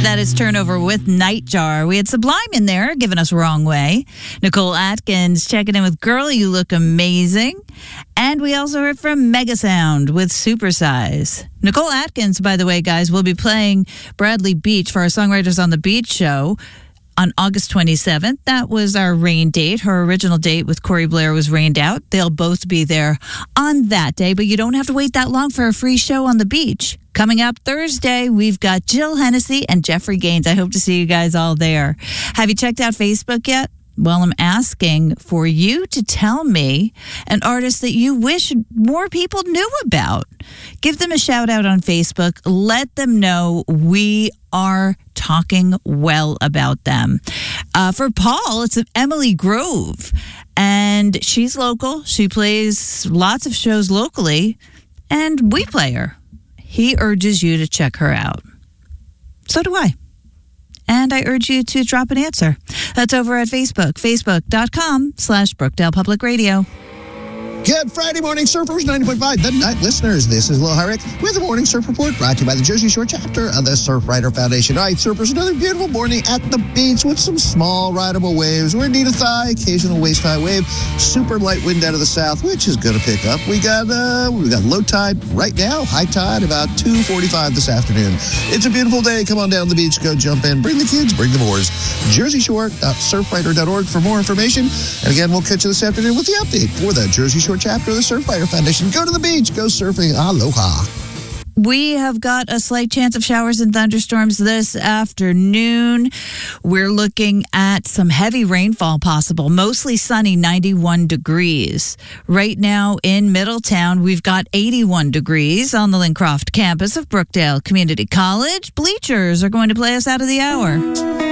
That is Turnover with Nightjar. We had Sublime in there, giving us Wrong Way. Nicole Atkins checking in with Girl, You Look Amazing. And we also heard from Megasound with Supersize. Nicole Atkins, by the way, guys, will be playing Bradley Beach for our Songwriters on the Beach show on August 27th. That was our rain date. Her original date with Corey Blair was rained out. They'll both be there on that day, but you don't have to wait that long for a free show on the beach. Coming up Thursday, we've got Jill Hennessy and Jeffrey Gaines. I hope to see you guys all there. Have you checked out Facebook yet? Well, I'm asking for you to tell me an artist that you wish more people knew about. Give them a shout out on Facebook. Let them know we are talking well about them. For Paul, it's Emily Grove, and she's local. She plays lots of shows locally, and we play her. He urges you to check her out. So do I. And I urge you to drop an answer. That's over at Facebook, facebook.com/Brookdale Public Radio. Good Friday morning, surfers, 90.5, the night listeners. This is Lil Hyrick with the Morning Surf Report, brought to you by the Jersey Shore chapter of the Surfrider Foundation. All right, surfers, another beautiful morning at the beach with some small rideable waves. We're knee to thigh, occasional waist-high wave, super light wind out of the south, which is going to pick up. We got low tide right now, high tide about 2:45 this afternoon. It's a beautiful day. Come on down to the beach, go jump in, bring the kids, bring the boys. JerseyShore.surfrider.org for more information. And again, we'll catch you this afternoon with the update for the Jersey Shore chapter of the Surfrider Foundation. Go to the beach, go surfing, aloha. We have got a slight chance of showers and thunderstorms this afternoon. We're looking at some heavy rainfall possible, mostly sunny, 91 degrees. Right now in Middletown, we've got 81 degrees on the Lincroft campus of Brookdale Community College. Bleachers are going to play us out of the hour.